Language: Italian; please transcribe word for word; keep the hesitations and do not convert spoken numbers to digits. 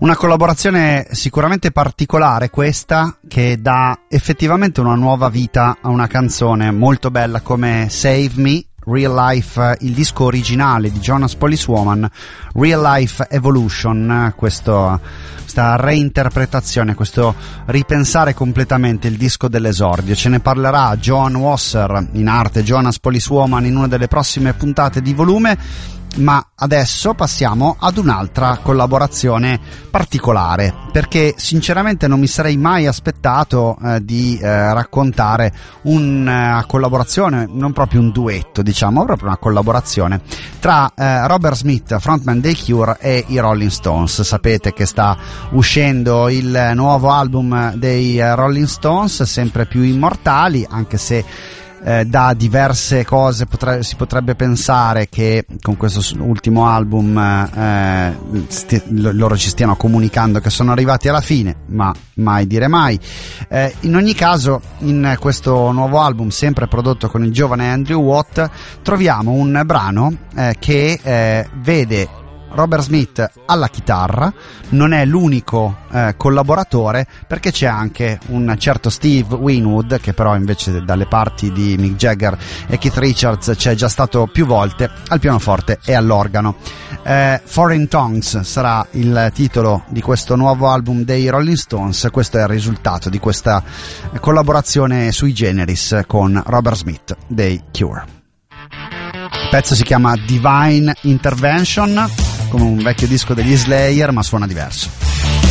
Una collaborazione sicuramente particolare questa, che dà effettivamente una nuova vita a una canzone molto bella come Save Me, Real Life, il disco originale di Jonas Policewoman, Real Life Evolution, questo, questa reinterpretazione, questo ripensare completamente il disco dell'esordio. Ce ne parlerà Joan Wasser, in arte Jonas Policewoman, in una delle prossime puntate di Volume. Ma adesso passiamo ad un'altra collaborazione particolare, perché sinceramente non mi sarei mai aspettato eh, di eh, raccontare una uh, collaborazione, non proprio un duetto, diciamo, proprio una collaborazione tra eh, Robert Smith, frontman dei Cure, e i Rolling Stones. Sapete che sta uscendo il nuovo album dei uh, Rolling Stones, sempre più immortali, anche se Eh, da diverse cose potre- si potrebbe pensare che con questo ultimo album eh, sti- loro ci stiano comunicando che sono arrivati alla fine, ma mai dire mai. Eh, in ogni caso, in questo nuovo album, sempre prodotto con il giovane Andrew Watt, troviamo un brano eh, che eh, vede Robert Smith alla chitarra. Non è l'unico eh, collaboratore, perché c'è anche un certo Steve Winwood, che però invece dalle parti di Mick Jagger e Keith Richards c'è già stato più volte, al pianoforte e all'organo. eh, Foreign Tongues sarà il titolo di questo nuovo album dei Rolling Stones. Questo è il risultato di questa collaborazione sui generis con Robert Smith dei Cure. Il pezzo si chiama Divine Intervention, come un vecchio disco degli Slayer, ma suona diverso.